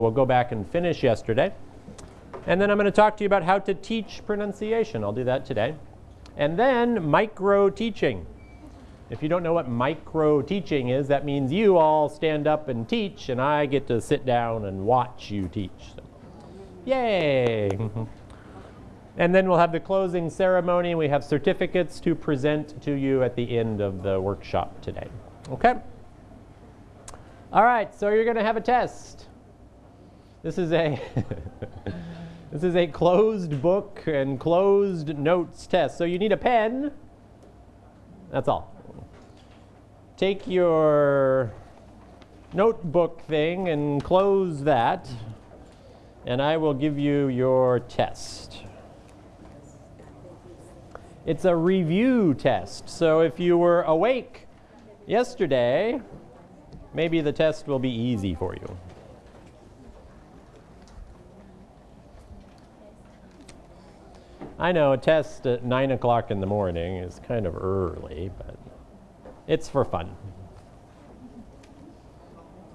We'll go back and finish yesterday. And then I'm going to talk to you about how to teach pronunciation. I'll do that today. And then micro teaching. If you don't know what micro teaching is, that means you all stand up and teach, and I get to sit down and watch you teach. So, yay! And then we'll have the closing ceremony. We have certificates to present to you at the end of the workshop today. Okay? All right, so you're going to have a test. This is a this is a closed book and closed notes test. So you need a pen. That's all. Take your notebook thing and close that, and I will give you your test. It's a review test. So if you were awake yesterday, maybe the test will be easy for you. I know a test at 9 o'clock in the morning is kind of early, but it's for fun.